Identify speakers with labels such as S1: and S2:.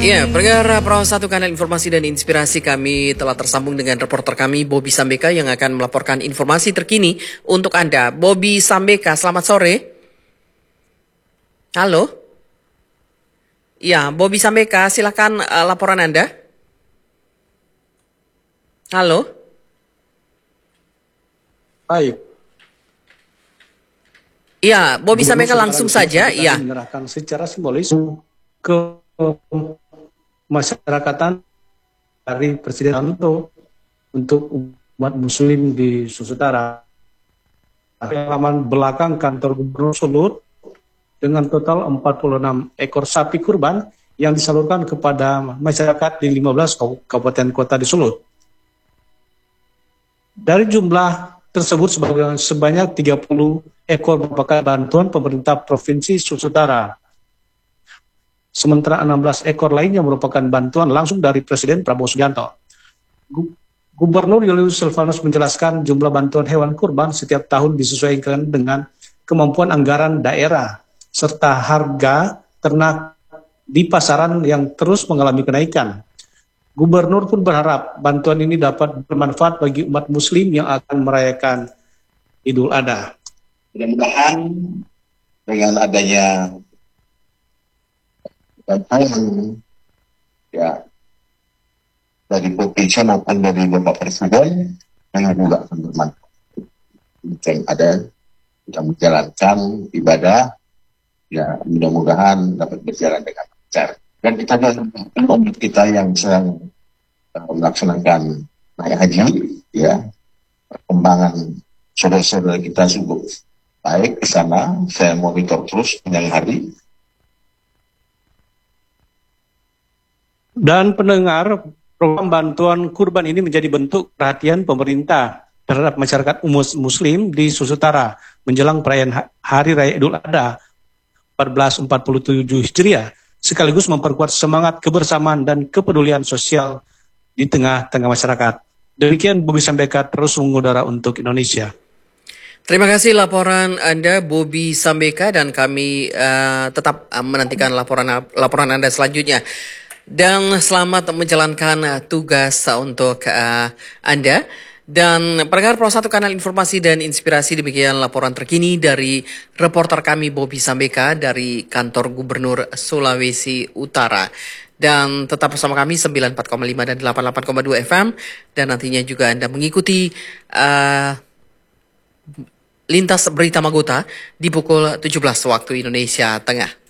S1: Ya, pendengar Pro 1 Kanal Informasi dan Inspirasi, kami telah tersambung dengan reporter kami Bobby Sambeka yang akan melaporkan informasi terkini untuk Anda. Bobby Sambeka, selamat sore. Halo. Ya, Bobby Sambeka, silakan laporan Anda. Halo.
S2: Baik.
S1: Ya, Bobby Sambeka langsung saja. Ya.
S2: Menyerahkan secara simbolis ke masyarakatan dari Presiden Soeharto untuk umat Muslim di Sulawesi Utara. Halaman belakang kantor Gubernur Sulut dengan total 46 ekor sapi kurban yang disalurkan kepada masyarakat di 15 kabupaten kota di Sulut. Dari jumlah tersebut sebanyak 30 ekor merupakan bantuan pemerintah Provinsi Sulawesi Utara. Sementara 16 ekor lainnya merupakan bantuan langsung dari Presiden Prabowo Subianto. Gubernur Julius Silvanus menjelaskan jumlah bantuan hewan kurban setiap tahun disesuaikan dengan kemampuan anggaran daerah, serta harga ternak di pasaran yang terus mengalami kenaikan. Gubernur pun berharap bantuan ini dapat bermanfaat bagi umat Muslim yang akan merayakan Idul Adha.
S3: Mudah-mudahan dengan adanya bantuan ya dari provinsi maupun dari Bapak Presiden yang juga akan bermanfaat. Yang ada kita menjalankan ibadah, ya mudah-mudahan dapat berjalan dengan lancar. Dan kita umat kita yang sedang melaksanakan naik haji, ya perkembangan saudara-saudara kita cukup baik ke sana. Saya monitor terus sepanjang hari.
S2: Dan pendengar, program bantuan kurban ini menjadi bentuk perhatian pemerintah terhadap masyarakat Muslim di Sulawesi Utara menjelang perayaan Hari Raya Idul Adha 1447 Hijriah, sekaligus memperkuat semangat kebersamaan dan kepedulian sosial di tengah-tengah masyarakat. Demikian Bobby Sambeka, terus mengudara untuk Indonesia.
S1: Terima kasih laporan Anda, Bobby Sambeka, dan kami tetap menantikan laporan Anda selanjutnya. Dan selamat menjalankan tugas untuk Anda. Dan pendengar Pro 1 Kanal Informasi dan Inspirasi, demikian laporan terkini dari reporter kami Bobby Sambeka dari kantor Gubernur Sulawesi Utara. Dan tetap bersama kami 94,5 dan 88,2 FM. Dan nantinya juga Anda mengikuti Lintas Berita Magota di pukul 17 waktu Indonesia Tengah.